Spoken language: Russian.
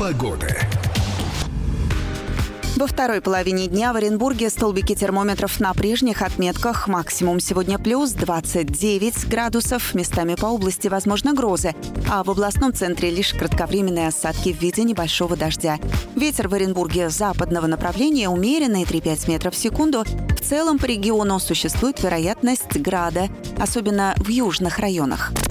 погоды. Во второй половине дня в Оренбурге столбики термометров на прежних отметках. Максимум сегодня плюс 29 градусов. Местами по области возможны грозы. А в областном центре лишь кратковременные осадки в виде небольшого дождя. Ветер в Оренбурге западного направления умеренный 3-5 метров в секунду. В целом по региону существует вероятность града, особенно в южных районах.